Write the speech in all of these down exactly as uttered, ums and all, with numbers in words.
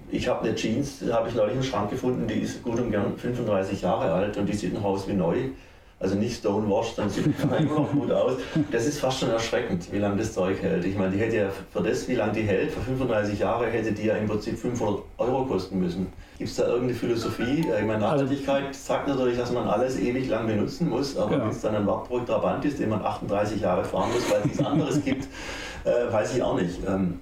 ich habe eine Jeans, habe ich neulich im Schrank gefunden, die ist gut und gern fünfunddreißig Jahre alt und die sieht noch aus wie neu. Also nicht stonewashed, dann sieht die immer noch gut aus. Das ist fast schon erschreckend, wie lange das Zeug hält. Ich meine, die hätte ja für das, wie lange die hält, für fünfunddreißig Jahre, hätte die ja im Prinzip fünfhundert Euro kosten müssen. Gibt es da irgendeine Philosophie? Ich meine, Nachhaltigkeit sagt natürlich, dass man alles ewig lang benutzen muss, aber ja. wenn es dann ein Wartburg Trabant ist, den man achtunddreißig Jahre fahren muss, weil es nichts anderes gibt, äh, weiß ich auch nicht. Ähm,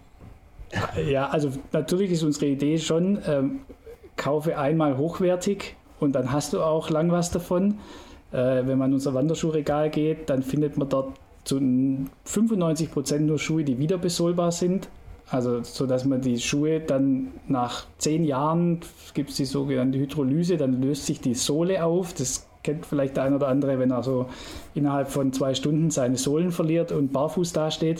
ja, also natürlich ist unsere Idee schon, ähm, kaufe einmal hochwertig und dann hast du auch lang was davon. Äh, wenn man in unser Wanderschuhregal geht, dann findet man dort zu fünfundneunzig Prozent nur Schuhe, die wieder besohlbar sind. Also so, dass man die Schuhe dann nach zehn Jahren, gibt es die sogenannte Hydrolyse, dann löst sich die Sohle auf. Das kennt vielleicht der ein oder andere, wenn er so innerhalb von zwei Stunden seine Sohlen verliert und barfuß dasteht.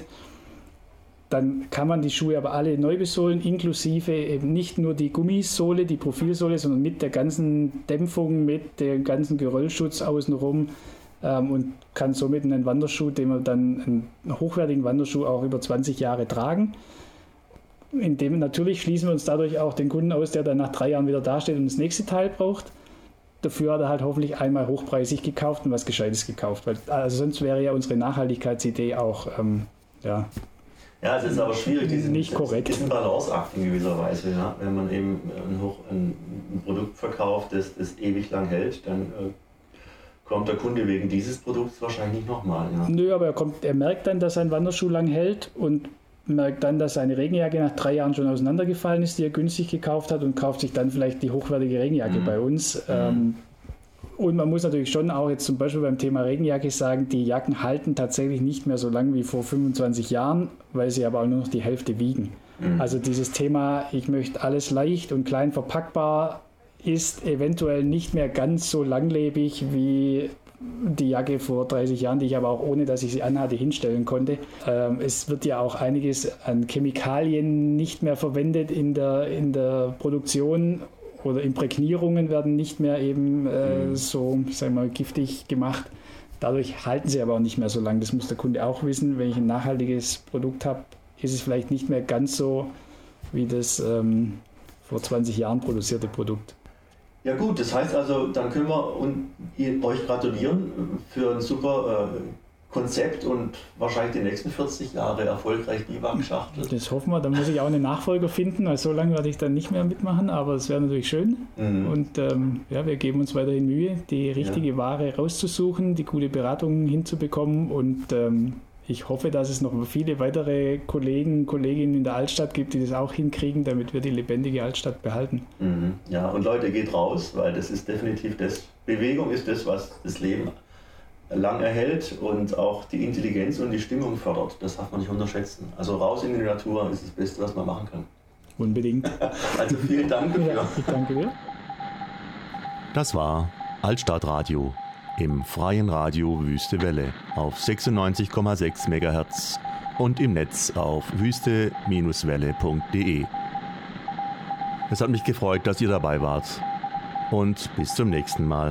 Dann kann man die Schuhe aber alle neu besohlen, inklusive eben nicht nur die Gummisohle, die Profilsohle, sondern mit der ganzen Dämpfung, mit dem ganzen Geröllschutz außenrum ähm, und kann somit einen Wanderschuh, den wir dann einen hochwertigen Wanderschuh auch über zwanzig Jahre tragen. In dem natürlich schließen wir uns dadurch auch den Kunden aus, der dann nach drei Jahren wieder dasteht und das nächste Teil braucht. Dafür hat er halt hoffentlich einmal hochpreisig gekauft und was Gescheites gekauft. Weil, also sonst wäre ja unsere Nachhaltigkeitsidee auch, ähm, ja... Ja, es ist aber schwierig, diesen, nicht korrekt. diesen Balanceakt in gewisser Weise. Ja? Wenn man eben ein, Hoch, ein, ein Produkt verkauft, das, das ewig lang hält, dann äh, kommt der Kunde wegen dieses Produkts wahrscheinlich nicht nochmal. Ja? Nö, aber er, kommt, er merkt dann, dass sein Wanderschuh lang hält und merkt dann, dass seine Regenjacke nach drei Jahren schon auseinandergefallen ist, die er günstig gekauft hat und kauft sich dann vielleicht die hochwertige Regenjacke mhm. bei uns. Mhm. Ähm, Und man muss natürlich schon auch jetzt zum Beispiel beim Thema Regenjacke sagen, die Jacken halten tatsächlich nicht mehr so lang wie vor fünfundzwanzig Jahren, weil sie aber auch nur noch die Hälfte wiegen. Mhm. Also dieses Thema, ich möchte alles leicht und klein verpackbar, ist eventuell nicht mehr ganz so langlebig wie die Jacke vor dreißig Jahren, die ich aber auch ohne, dass ich sie anhatte, hinstellen konnte. Ähm, es wird ja auch einiges an Chemikalien nicht mehr verwendet in der, in der Produktion. Oder Imprägnierungen werden nicht mehr eben äh, so, sagen wir mal, giftig gemacht. Dadurch halten sie aber auch nicht mehr so lange. Das muss der Kunde auch wissen. Wenn ich ein nachhaltiges Produkt habe, ist es vielleicht nicht mehr ganz so wie das ähm, vor zwanzig Jahren produzierte Produkt. Ja gut, das heißt also, dann können wir und ihr, euch gratulieren für ein super äh, Konzept und wahrscheinlich die nächsten vierzig Jahre erfolgreich Biwak-Schachtel. Das hoffen wir, dann muss ich auch einen Nachfolger finden, weil so lange werde ich dann nicht mehr mitmachen, aber es wäre natürlich schön. Mhm. Und ähm, ja, wir geben uns weiterhin Mühe, die richtige ja. Ware rauszusuchen, die gute Beratung hinzubekommen und ähm, ich hoffe, dass es noch viele weitere Kollegen, Kolleginnen in der Altstadt gibt, die das auch hinkriegen, damit wir die lebendige Altstadt behalten. Mhm. Ja, und Leute, geht raus, weil das ist definitiv das, Bewegung ist das, was das Leben lang erhält und auch die Intelligenz und die Stimmung fördert. Das darf man nicht unterschätzen. Also raus in die Natur ist das Beste, was man machen kann. Unbedingt. Also vielen Dank dafür. Ja, ich danke dir. Das war Altstadtradio im freien Radio Wüste Welle auf sechsundneunzig Komma sechs Megahertz und im Netz auf wüste Bindestrich welle Punkt de. Es hat mich gefreut, dass ihr dabei wart und bis zum nächsten Mal.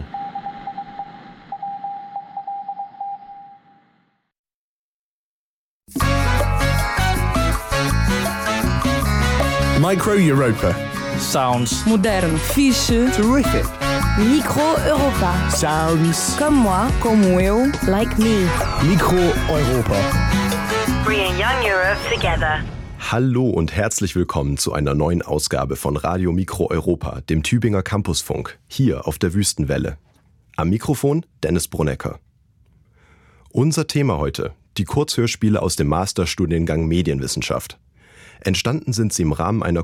Micro Europa. Sounds modern, fixe, terrific. Micro Europa. Sounds comme moi, como eu, like me. Micro Europa. Bringing young Europe together. Hallo und herzlich willkommen zu einer neuen Ausgabe von Radio Mikro Europa, dem Tübinger Campusfunk, hier auf der Wüstenwelle. Am Mikrofon Dennis Brunnecker. Unser Thema heute, die Kurzhörspiele aus dem Masterstudiengang Medienwissenschaft. Entstanden sind sie im Rahmen einer